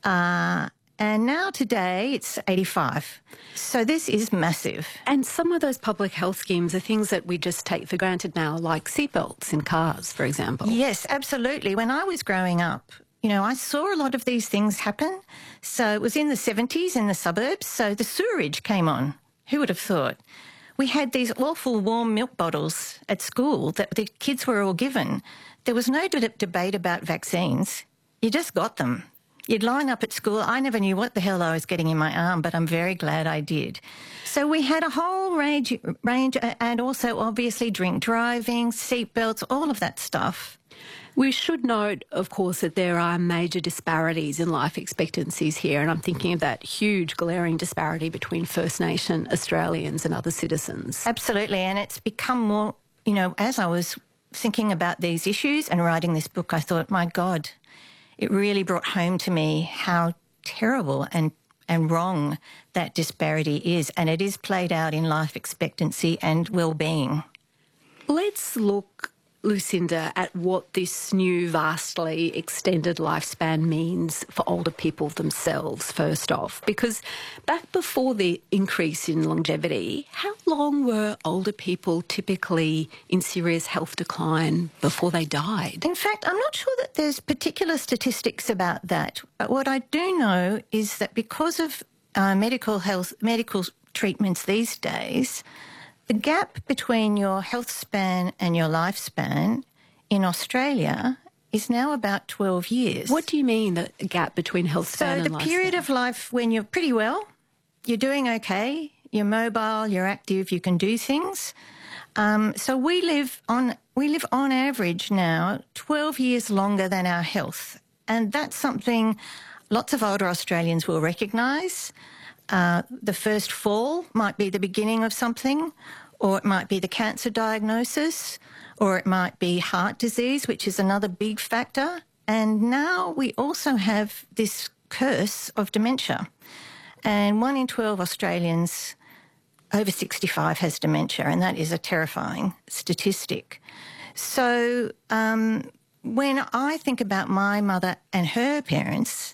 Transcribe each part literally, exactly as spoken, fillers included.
Uh, and now today it's eighty-five. So this is massive. And some of those public health schemes are things that we just take for granted now, like seatbelts in cars, for example. Yes, absolutely. When I was growing up, you know, I saw a lot of these things happen. So it was in the seventies in the suburbs. So the sewerage came on. Who would have thought? We had these awful warm milk bottles at school that the kids were all given. There was no de- debate about vaccines. You just got them. You'd line up at school. I never knew what the hell I was getting in my arm, but I'm very glad I did. So we had a whole range, range and also obviously drink driving, seatbelts, all of that stuff. We should note, of course, that there are major disparities in life expectancies here, and I'm thinking of that huge glaring disparity between First Nation Australians and other citizens. Absolutely, and it's become more, you know, as I was thinking about these issues and writing this book, I thought, my God, it really brought home to me how terrible and, and wrong that disparity is, and it is played out in life expectancy and well-being. Let's look, Lucinda, at what this new vastly extended lifespan means for older people themselves, first off. Because back before the increase in longevity, how long were older people typically in serious health decline before they died? In fact, I'm not sure that there's particular statistics about that. But what I do know is that because of uh, medical health, medical treatments these days, the gap between your health span and your lifespan in Australia is now about twelve years. What do you mean, the gap between health span so and lifespan? So the period of life when you're pretty well, you're doing okay, you're mobile, you're active, you can do things. Um, so we live on we live on average now twelve years longer than our health. And that's something lots of older Australians will recognise. Uh, the first fall might be the beginning of something, or it might be the cancer diagnosis, or it might be heart disease, which is another big factor. And now we also have this curse of dementia. And one in twelve Australians over sixty-five has dementia, and that is a terrifying statistic. So um, when I think about my mother and her parents,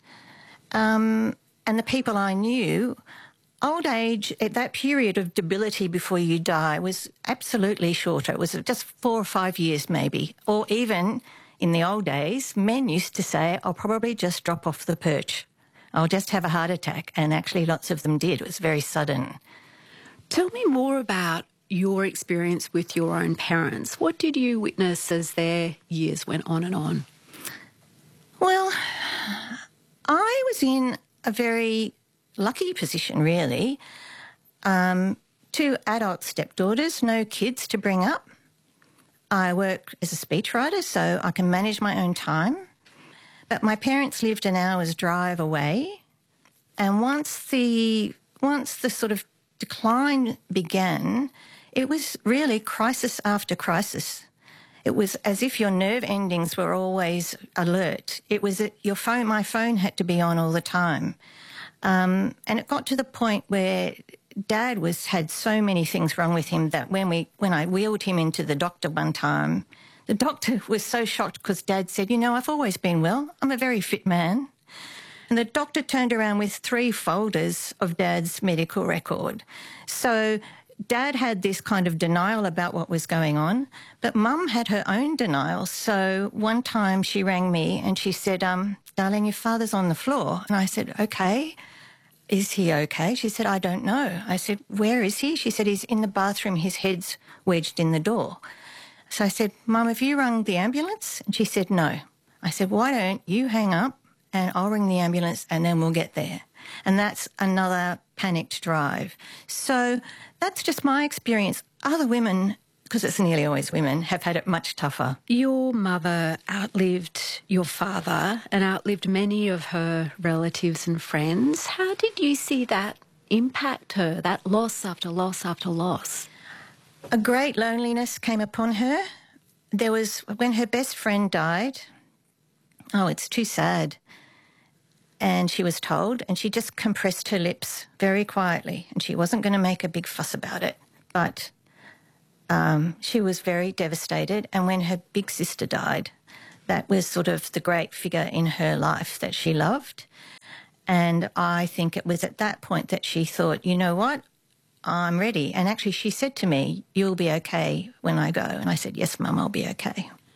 um, and the people I knew, old age, at that period of debility before you die was absolutely shorter. It was just four or five years maybe. Or even in the old days, men used to say, I'll probably just drop off the perch. I'll just have a heart attack. And actually lots of them did. It was very sudden. Tell me more about your experience with your own parents. What did you witness as their years went on and on? Well, I was in a very lucky position, really. Um, two adult stepdaughters, no kids to bring up. I work as a speechwriter, so I can manage my own time. But my parents lived an hour's drive away. And once the, once the sort of decline began, it was really crisis after crisis. It was as if your nerve endings were always alert. It was that your phone, my phone had to be on all the time. Um, and it got to the point where Dad was had so many things wrong with him that when we when I wheeled him into the doctor one time, the doctor was so shocked because Dad said, you know, I've always been well. I'm a very fit man. And the doctor turned around with three folders of Dad's medical record. So Dad had this kind of denial about what was going on, but Mum had her own denial. So one time she rang me and she said, um, darling, your father's on the floor. And I said, okay, is he okay? She said, I don't know. I said, where is he? She said, he's in the bathroom, his head's wedged in the door. So I said, Mum, have you rung the ambulance? And she said, no. I said, why don't you hang up and I'll ring the ambulance and then we'll get there. And that's another panicked drive. So that's just my experience. Other women, because it's nearly always women, have had it much tougher. Your mother outlived your father and outlived many of her relatives and friends. How did you see that impact her, that loss after loss after loss? A great loneliness came upon her. There was, when her best friend died, oh, it's too sad. And she was told, and she just compressed her lips very quietly, and she wasn't going to make a big fuss about it. But um, she was very devastated, and when her big sister died, that was sort of the great figure in her life that she loved. And I think it was at that point that she thought, you know what, I'm ready. And actually she said to me, you'll be okay when I go. And I said, yes, Mum, I'll be okay.